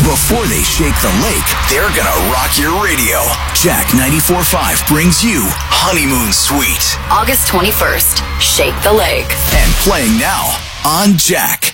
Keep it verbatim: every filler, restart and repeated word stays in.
Before they shake the lake, they're gonna rock your radio. Jack ninety-four point five brings you Honeymoon Suite. August twenty-first, Shake the Lake. And playing now on Jack.